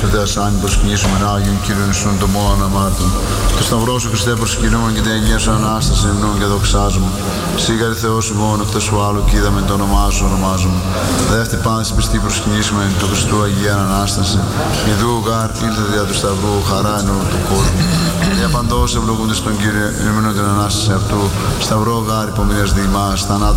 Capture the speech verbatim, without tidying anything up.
του Θεασάνη προσκυνήσουμε ένα Άγιον Κύριον Ιησούν το μόαν αμάρτων. Το Σταυρό σου Χριστέ προσκυνούμε και την Αγία σου Ανάσταση υμνούν και δοξάζουμε. Σίγαρη Θεός ημών, εκτός σου άλλου κι είδαμε το όνομά σου ονομάζουμε. Δεύτερη πάνση πιστή προσκυνήσουμε του Χριστού Αγία Ανάσταση. Ιδού γάρ ήλθε δια του Σταυρού χαρά εν όλου του κόσμου. Για παντός ευλογούνται στον Κύριο, υμνούν την Ανάσταση αυτού. Σταυρό γάρ υπομοιρίας διημάς, θανάτου